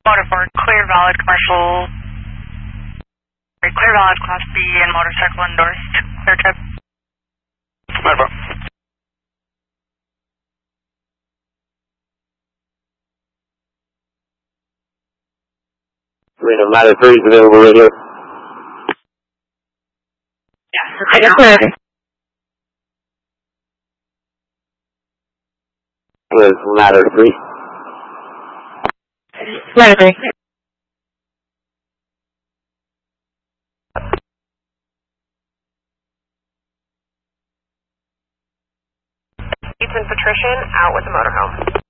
Motor 4, clear valid commercial, clear valid class B and motorcycle endorsed, clear trip. Motor 4. Ladder 3 is available radio. Yes, I got it. With ladder 3. Ladder 3. Ethan Patrician out with the motorhome.